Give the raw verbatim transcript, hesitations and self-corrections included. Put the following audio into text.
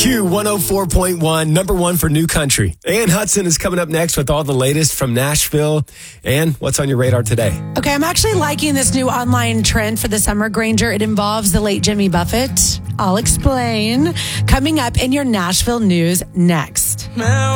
Q one oh four point one, number one for new country. Ann Hudson is coming up next with all the latest from Nashville. Ann, what's on your radar today? Okay, I'm actually liking this new online trend for the summer, Granger. It involves the late Jimmy Buffett. I'll explain. Coming up in your Nashville news next.